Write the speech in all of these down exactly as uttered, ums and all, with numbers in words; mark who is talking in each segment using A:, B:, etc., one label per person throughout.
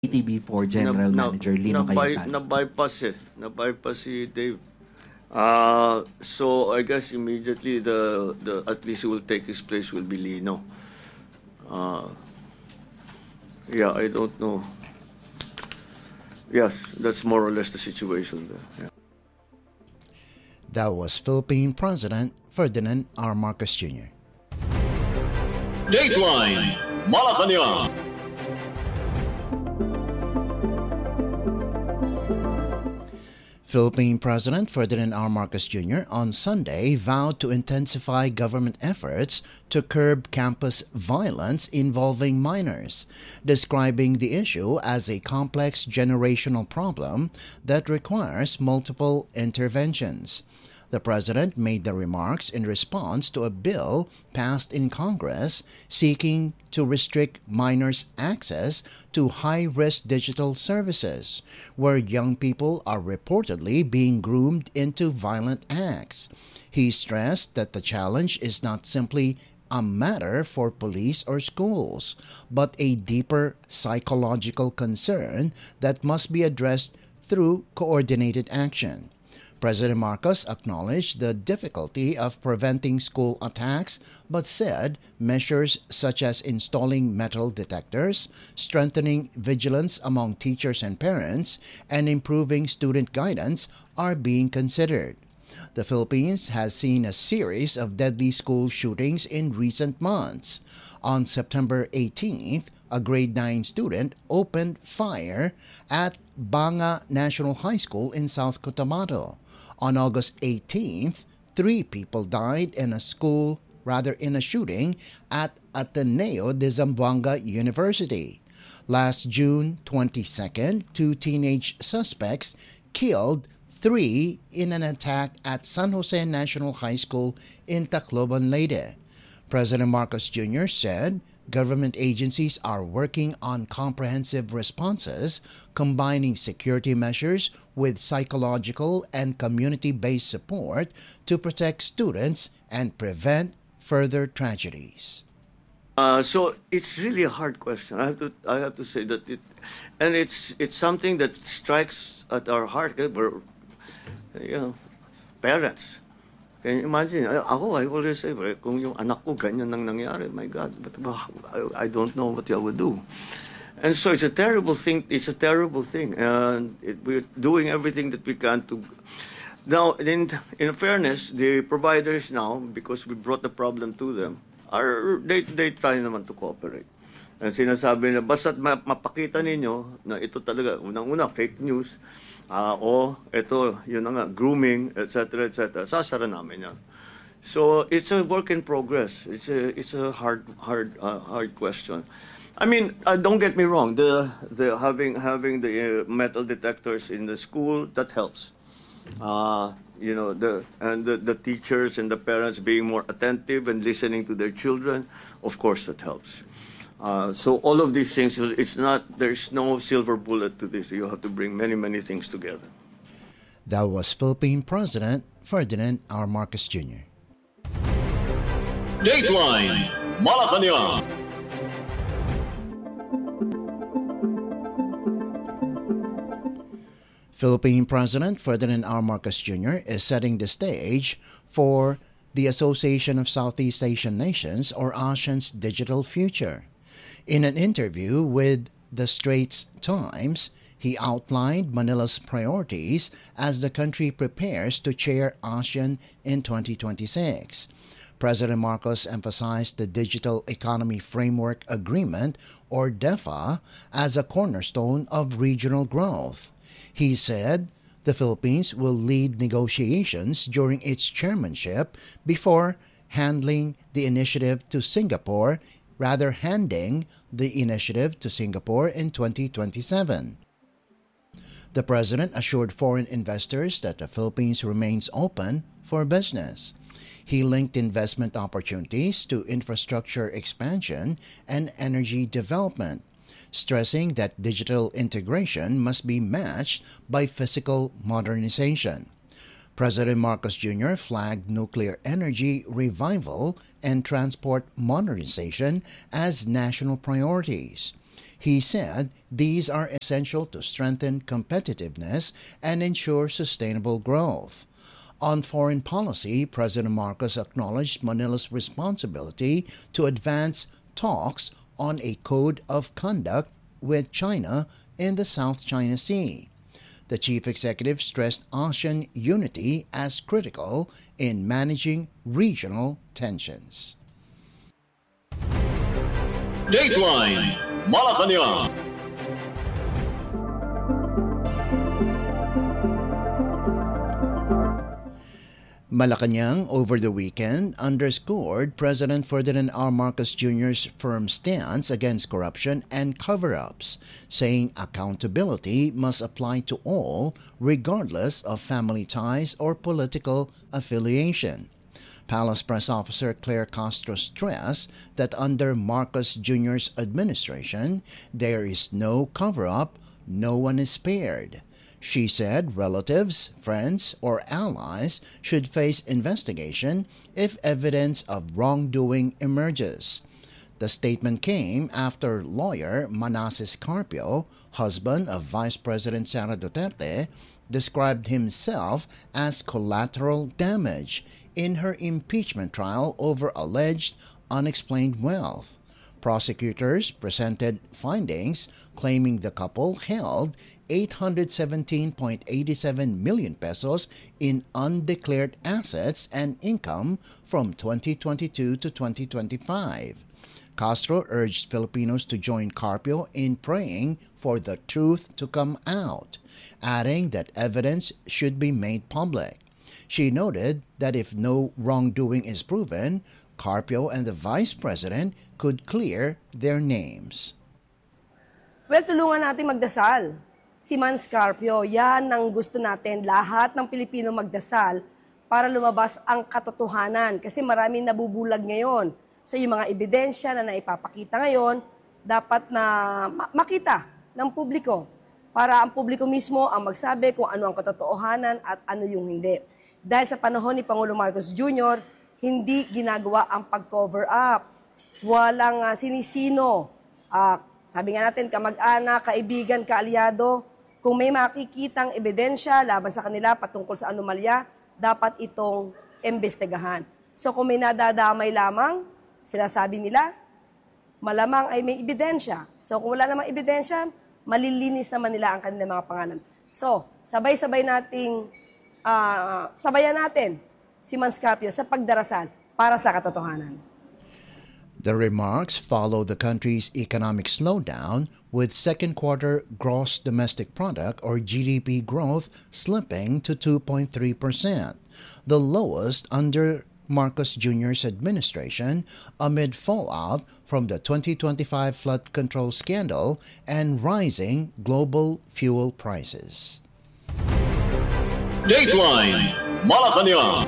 A: A T B four General
B: na,
A: Manager Lino
B: na, by,
A: Cayetano.
B: na-bypass eh. Na-bypass si Dave. Uh, so I guess immediately the, the at least who will take his place will be Lino. Uh, yeah, I don't know. Yes, that's more or less the situation there. Yeah.
C: That was Philippine President Ferdinand R. Marcos Junior
D: Dateline Malacanang.
C: Philippine President Ferdinand R. Marcos Junior on Sunday vowed to intensify government efforts to curb campus violence involving minors, describing the issue as a complex generational problem that requires multiple interventions. The president made the remarks in response to a bill passed in Congress seeking to restrict minors' access to high-risk digital services, where young people are reportedly being groomed into violent acts. He stressed that the challenge is not simply a matter for police or schools, but a deeper psychological concern that must be addressed through coordinated action. President Marcos acknowledged the difficulty of preventing school attacks, but said measures such as installing metal detectors, strengthening vigilance among teachers and parents, and improving student guidance are being considered. The Philippines has seen a series of deadly school shootings in recent months. On September eighteenth, a grade nine student opened fire at Banga National High School in South Cotabato. On August eighteenth, three people died in a school, rather in a shooting at Ateneo de Zamboanga University. Last June twenty-second, two teenage suspects killed three in an attack at San Jose National High School in Tacloban, Leyte. President Marcos Junior said government agencies are working on comprehensive responses, combining security measures with psychological and community-based support to protect students and prevent further tragedies.
B: Uh, so it's really a hard question. I have to I have to say that it, and it's it's something that strikes at our heart. eh, We're, you know, parents. Can you imagine? I- Ako, I always say, "Eh, kung yung anak ko ganyan nang nangyari, my God, but bah, I, I don't know what I would do." And so it's a terrible thing. It's a terrible thing, and it, we're doing everything that we can to. Now, in in fairness, the providers now, because we brought the problem to them, are they they try naman to cooperate. And sinasabi na basta't ma- mapakita ninyo na ito talaga unang-una fake news, ah o ito yun na nga grooming, et cetera et cetera. Sasara namin yan. So it's a work in progress. It's a it's a hard hard uh, hard question. I mean, uh, don't get me wrong. The the having having the uh, metal detectors in the school, that helps. Uh, you know, the and the, the teachers and the parents being more attentive and listening to their children, of course that helps. Uh, so all of these things, it's not, there's no silver bullet to this. You have to bring many, many things together.
C: That was Philippine President Ferdinand R. Marcos Junior
D: Dateline Malacanang.
C: Philippine President Ferdinand R. Marcos Junior is setting the stage for the Association of Southeast Asian Nations, or ASEAN's digital future. In an interview with the Straits Times, he outlined Manila's priorities as the country prepares to chair ASEAN in twenty twenty-six. President Marcos emphasized the Digital Economy Framework Agreement, or DEFA, as a cornerstone of regional growth. He said the Philippines will lead negotiations during its chairmanship before handling the initiative to Singapore, rather handing the initiative to Singapore in twenty twenty-seven. The president assured foreign investors that the Philippines remains open for business. He linked investment opportunities to infrastructure expansion and energy development, stressing that digital integration must be matched by physical modernization. President Marcos Junior flagged nuclear energy revival and transport modernization as national priorities. He said these are essential to strengthen competitiveness and ensure sustainable growth. On foreign policy, President Marcos acknowledged Manila's responsibility to advance talks on a code of conduct with China in the South China Sea. The chief executive stressed ASEAN unity as critical in managing regional tensions.
D: Dateline Malacanang.
C: Malacanang over the weekend underscored President Ferdinand R. Marcos Junior's firm stance against corruption and cover-ups, saying accountability must apply to all regardless of family ties or political affiliation. Palace Press Officer Claire Castro stressed that under Marcos Junior's administration, there is no cover-up, no one is spared. She said relatives, friends, or allies should face investigation if evidence of wrongdoing emerges. The statement came after lawyer Manasseh Carpio, husband of Vice President Sara Duterte, described himself as collateral damage in her impeachment trial over alleged unexplained wealth. Prosecutors presented findings claiming the couple held eight hundred seventeen point eight seven million pesos in undeclared assets and income from twenty twenty-two to twenty twenty-five. Castro urged Filipinos to join Carpio in praying for the truth to come out, adding that evidence should be made public. She noted that if no wrongdoing is proven, Carpio and the Vice President could clear their names.
A: Well, tulungan natin magdasal. Si Mans Carpio, yan ang gusto natin, lahat ng Pilipino magdasal para lumabas ang katotohanan. Kasi maraming nabubulag ngayon. So yung mga ebidensya na naipapakita ngayon, dapat na makita ng publiko para ang publiko mismo ang magsabi kung ano ang katotohanan at ano yung hindi. Dahil sa panahon ni Pangulong Marcos Junior, hindi ginagawa ang pag-cover up. Walang uh, sinisino. Uh, sabi nga natin, kamag-anak, kaibigan, kaalyado, kung may makikitang ebidensya laban sa kanila patungkol sa anomalya, dapat itong imbestigahan. So kung may nadadamay lamang, sinasabi nila, malamang ay may ebidensya. So kung wala namang ebidensya, malilinis naman nila ang kanilang mga pangalan. So, sabay-sabay nating, uh, sabayan natin si Mans Carpio sa pagdarasal para sa katotohanan.
C: The remarks follow the country's economic slowdown, with second quarter gross domestic product or G D P growth slipping to two point three percent, the lowest under Marcos Junior's administration amid fallout from the twenty twenty-five flood control scandal and rising global fuel prices.
D: Dateline Malacanang.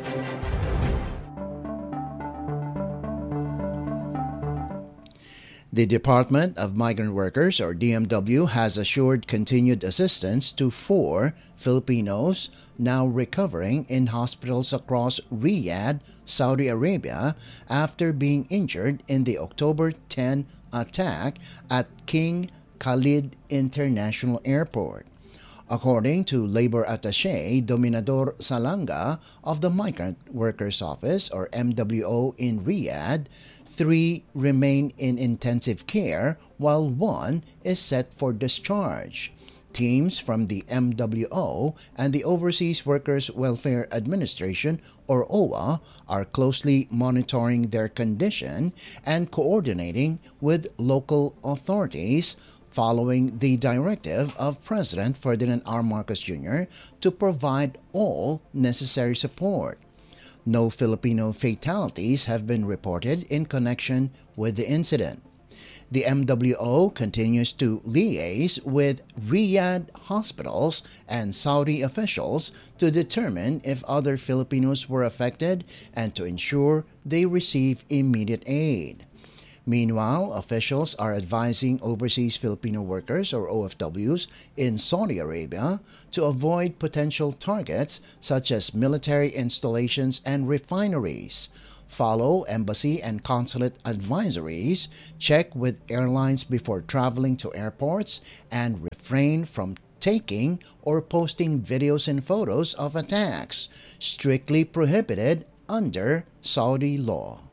C: The Department of Migrant Workers, or D M W, has assured continued assistance to four Filipinos now recovering in hospitals across Riyadh, Saudi Arabia, after being injured in the October tenth attack at King Khalid International Airport. According to Labor Attaché Dominador Salanga of the Migrant Workers Office, or M W O, in Riyadh, three remain in intensive care while one is set for discharge. Teams from the M W O and the Overseas Workers Welfare Administration, or O W A, are closely monitoring their condition and coordinating with local authorities following the directive of President Ferdinand R. Marcos Junior to provide all necessary support. No Filipino fatalities have been reported in connection with the incident. The M W O continues to liaise with Riyadh hospitals and Saudi officials to determine if other Filipinos were affected and to ensure they receive immediate aid. Meanwhile, officials are advising overseas Filipino workers, or O F Ws, in Saudi Arabia to avoid potential targets such as military installations and refineries, Follow embassy and consulate advisories, check with airlines before traveling to airports, and refrain from taking or posting videos and photos of attacks, strictly prohibited under Saudi law.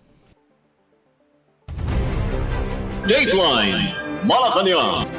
D: Dateline Malacanang.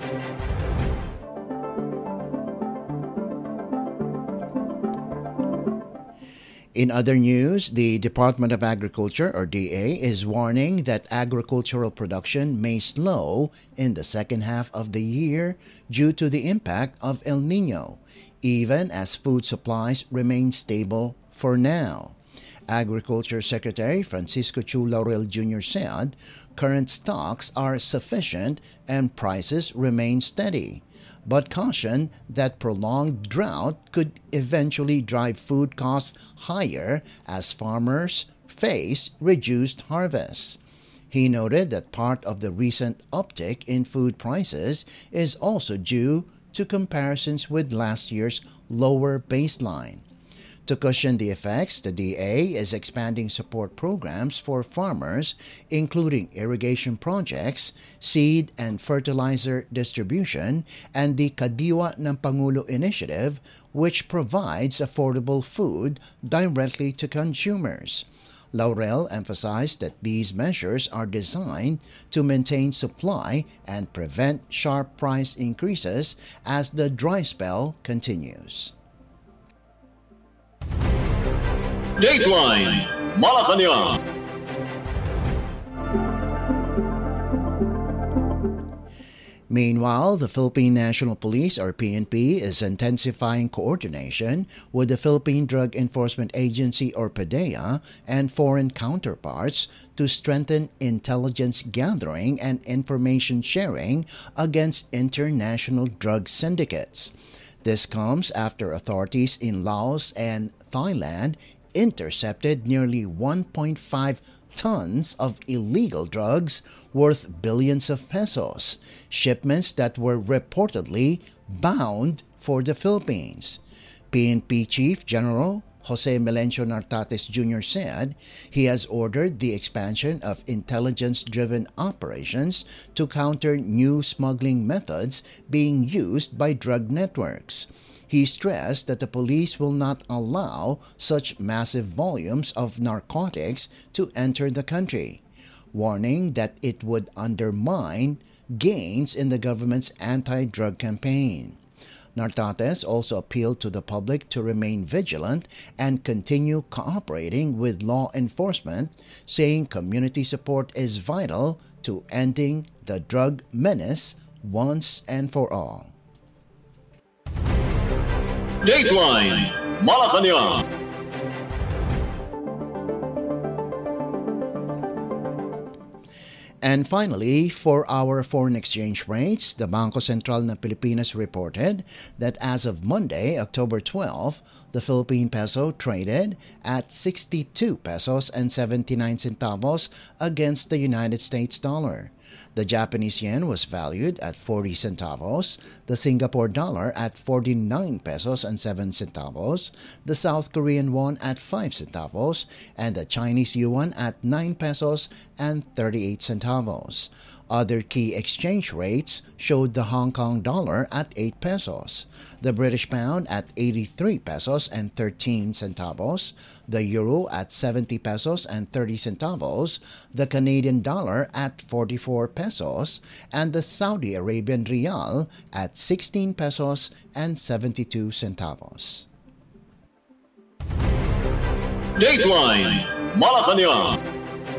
C: In other news, the Department of Agriculture, or D A, is warning that agricultural production may slow in the second half of the year due to the impact of El Nino, even as food supplies remain stable for now. Agriculture Secretary Francisco Chu Laurel Junior said current stocks are sufficient and prices remain steady, but cautioned that prolonged drought could eventually drive food costs higher as farmers face reduced harvests. He noted that part of the recent uptick in food prices is also due to comparisons with last year's lower baseline. To cushion the effects, the D A is expanding support programs for farmers, including irrigation projects, seed and fertilizer distribution, and the Kadiwa ng Pangulo initiative, which provides affordable food directly to consumers. Laurel emphasized that these measures are designed to maintain supply and prevent sharp price increases as the dry spell continues.
D: Dateline Malacanang.
C: Meanwhile, the Philippine National Police, or P N P, is intensifying coordination with the Philippine Drug Enforcement Agency, or PDEA, and foreign counterparts to strengthen intelligence gathering and information sharing against international drug syndicates. This comes after authorities in Laos and Thailand intercepted nearly one point five tons of illegal drugs worth billions of pesos, shipments that were reportedly bound for the Philippines. P N P Chief General Jose Melencio Nartates Junior said he has ordered the expansion of intelligence-driven operations to counter new smuggling methods being used by drug networks. He stressed that the police will not allow such massive volumes of narcotics to enter the country, warning that it would undermine gains in the government's anti-drug campaign. Nartates also appealed to the public to remain vigilant and continue cooperating with law enforcement, saying community support is vital to ending the drug menace once and for all.
D: Dateline Malacanang.
C: And finally, for our foreign exchange rates, the Bangko Sentral ng Pilipinas reported that as of Monday, October twelfth, the Philippine peso traded at sixty-two pesos and seventy-nine centavos against the United States dollar. The Japanese yen was valued at forty centavos, the Singapore dollar at forty-nine pesos and seven centavos, the South Korean won at five centavos, and the Chinese yuan at nine pesos and thirty-eight centavos. Other key exchange rates showed the Hong Kong dollar at eight pesos, the British pound at eighty-three pesos and thirteen centavos, the euro at seventy pesos and thirty centavos, the Canadian dollar at forty-four pesos, and the Saudi Arabian rial at sixteen pesos and seventy-two centavos.
D: Dateline Malacanang.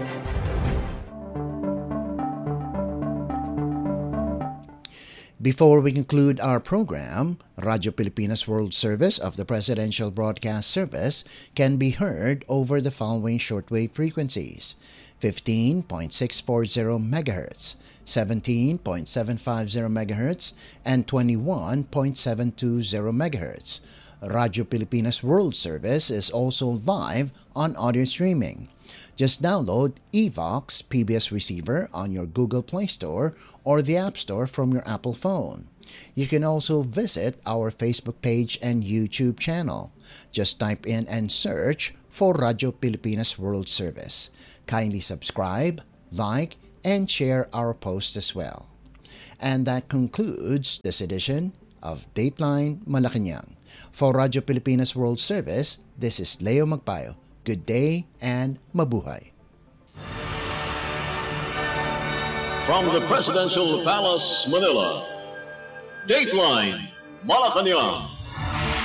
C: Before we conclude our program, Radyo Pilipinas World Service of the Presidential Broadcast Service can be heard over the following shortwave frequencies: fifteen point six four zero megahertz, seventeen point seven five zero megahertz, and twenty-one point seven two zero megahertz. Radyo Pilipinas World Service is also live on audio streaming. Just download Evox P B S Receiver on your Google Play Store or the App Store from your Apple phone. You can also visit our Facebook page and YouTube channel. Just type in and search for Radyo Pilipinas World Service. Kindly subscribe, like, and share our posts as well. And that concludes this edition of Dateline Malacanang. For Radyo Pilipinas World Service, this is Leo Magpayo. Good day and mabuhay.
D: From the Presidential Palace, Manila, Dateline Malacanang.